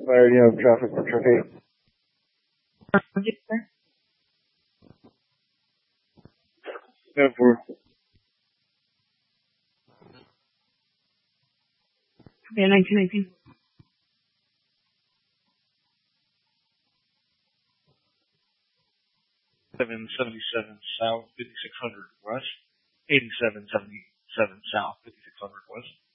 Clarity of traffic for traffic. Yes, sir. Yeah, for Okay, 1919. 777 South, 5600 West, 8777 South, 5600 West.